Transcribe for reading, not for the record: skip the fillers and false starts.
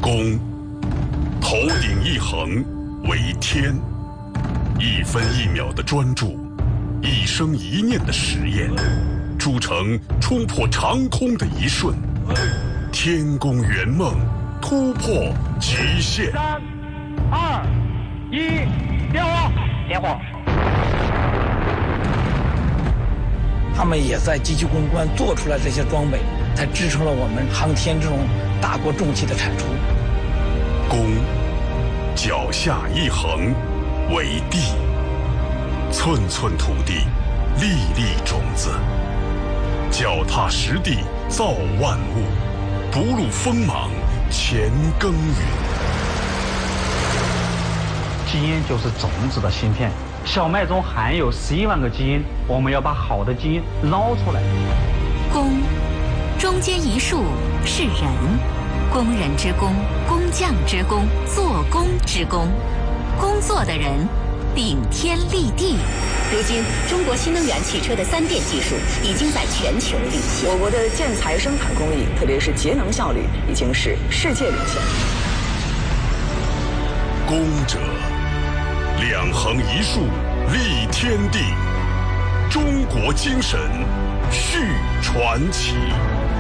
公，头顶一横为天，一分一秒的专注，一生一念的实验，铸成冲破长空的一瞬，天宫圆梦，突破极限。 3、2、1，点火！点火！ 他们也在机器攻关做出来这些装备，才支撑了我们航天这种大国重器的产出。 公，脚下一横为地，寸寸土地，粒粒种子，脚踏实地造万物，不露锋芒前耕耘。 基因就是种子的芯片，小麦中含有11万个基因，我们要把好的基因捞出来。 工，中间一竖是人，工人之工，工匠之工，做工之工，工作的人顶天立地。 如今，中国新能源汽车的3电技术已经在全球领先。 我国的建材生产工艺，特别是节能效率，已经是世界领先。 工者，两横一竖立天地，中国精神续传奇。